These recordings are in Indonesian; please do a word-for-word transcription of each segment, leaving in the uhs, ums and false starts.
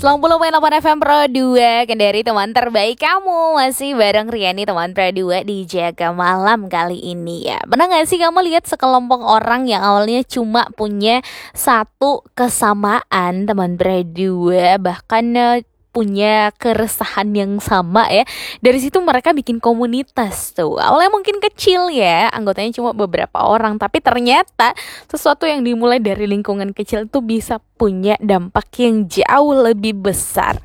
sembilan puluh koma delapan F M Pro dua Kendari, teman terbaik kamu. Masih bareng Riani, teman Pro dua di Jaga Malam kali ini ya. Pernah gak sih kamu lihat sekelompok orang yang awalnya cuma punya satu kesamaan, teman Pro dua, bahkan eh, punya keresahan yang sama ya. Dari situ mereka bikin komunitas tuh. Awalnya mungkin kecil ya, anggotanya cuma beberapa orang, tapi ternyata sesuatu yang dimulai dari lingkungan kecil tuh bisa punya dampak yang jauh lebih besar.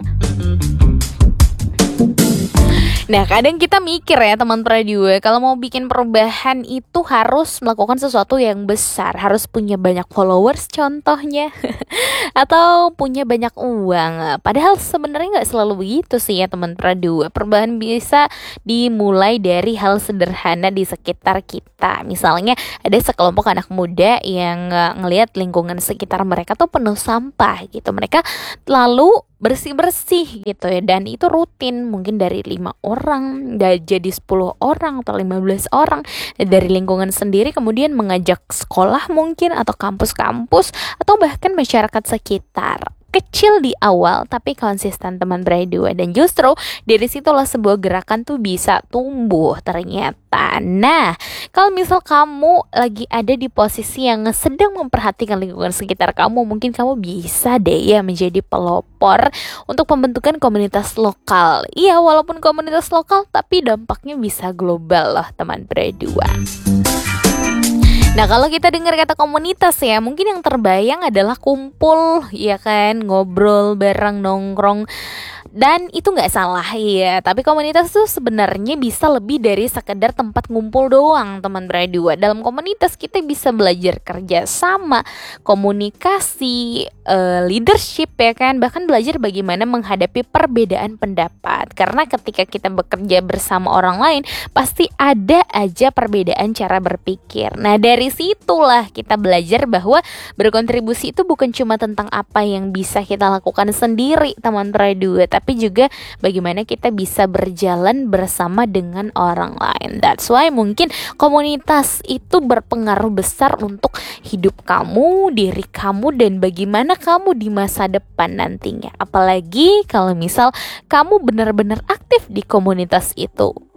Nah, kadang kita mikir ya teman radio, kalau mau bikin perubahan itu harus melakukan sesuatu yang besar, harus punya banyak followers contohnya, atau punya banyak uang. Padahal sebenarnya nggak selalu begitu sih ya teman radio. Perubahan bisa dimulai dari hal sederhana di sekitar kita. Misalnya ada sekelompok anak muda yang ngelihat lingkungan sekitar mereka tuh penuh sampah gitu. Mereka lalu bersih-bersih gitu ya, dan itu rutin, mungkin dari lima orang gak jadi sepuluh orang atau lima belas orang dari lingkungan sendiri, kemudian mengajak sekolah mungkin atau kampus-kampus atau bahkan masyarakat sekitar. Kecil di awal tapi konsisten teman berdua, dan justru dari situlah sebuah gerakan tuh bisa tumbuh ternyata. Nah, kalau misal kamu lagi ada di posisi yang sedang memperhatikan lingkungan sekitar kamu, mungkin kamu bisa deh ya menjadi pelopor untuk pembentukan komunitas lokal. Iya, walaupun komunitas lokal tapi dampaknya bisa global loh teman berdua. Nah, kalau kita dengar kata komunitas ya, mungkin yang terbayang adalah kumpul, ya kan, ngobrol bareng, nongkrong. Dan itu gak salah ya, tapi komunitas itu sebenarnya bisa lebih dari sekedar tempat ngumpul doang teman berdua. Dalam komunitas kita bisa belajar kerja sama, komunikasi, uh, leadership ya kan, bahkan belajar bagaimana menghadapi perbedaan pendapat. Karena ketika kita bekerja bersama orang lain, pasti ada aja perbedaan cara berpikir. Nah, dari situlah kita belajar bahwa berkontribusi itu bukan cuma tentang apa yang bisa kita lakukan sendiri teman berdua, tapi juga bagaimana kita bisa berjalan bersama dengan orang lain. That's why mungkin komunitas itu berpengaruh besar untuk hidup kamu, diri kamu, dan bagaimana kamu di masa depan nantinya. Apalagi kalau misal kamu benar-benar aktif di komunitas itu.